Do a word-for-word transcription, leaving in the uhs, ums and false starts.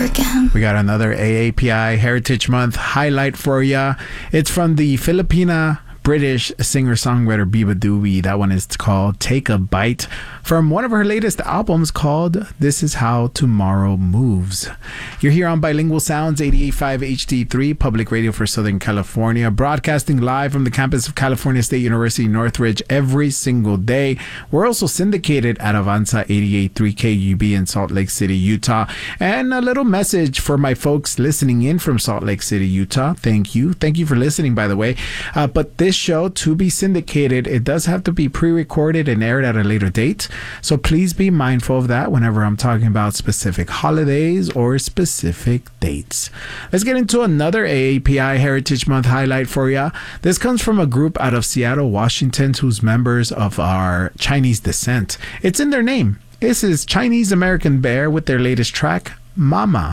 again. We got another A A P I Heritage Month highlight for ya. It's from the Filipina British singer-songwriter Biba Doobie. That one is called Take a Bite from one of her latest albums called This Is How Tomorrow Moves. You're here on Bilingual Sounds, eighty-eight point five H D three, Public Radio for Southern California, broadcasting live from the campus of California State University, Northridge, every single day. We're also syndicated at Avanza eighty-eight point three K U B in Salt Lake City, Utah. And a little message for my folks listening in from Salt Lake City, Utah. Thank you. Thank you for listening, by the way. Uh, but this show, to be syndicated, it does have to be pre-recorded and aired at a later date. So please be mindful of that whenever I'm talking about specific holidays or specific dates. Let's get into another A A P I Heritage Month highlight for ya. This comes from a group out of Seattle, Washington, whose members of our Chinese descent. It's in their name. This is Chinese American Bear with their latest track, Mama.